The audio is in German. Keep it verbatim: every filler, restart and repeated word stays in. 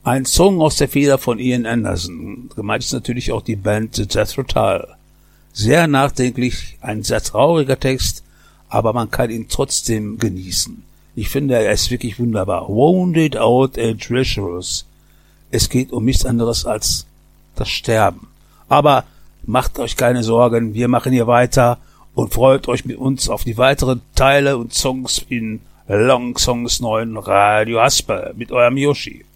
Ein Song aus der Feder von Ian Anderson. Gemeint ist natürlich auch die Band Jethro Tull. Sehr nachdenklich, ein sehr trauriger Text, aber man kann ihn trotzdem genießen. Ich finde, er ist wirklich wunderbar. Wounded out and treacherous. Es geht um nichts anderes als das Sterben. Aber macht euch keine Sorgen, wir machen hier weiter und freut euch mit uns auf die weiteren Teile und Songs in Long Songs neuen Radio Hasper mit eurem Yoshi.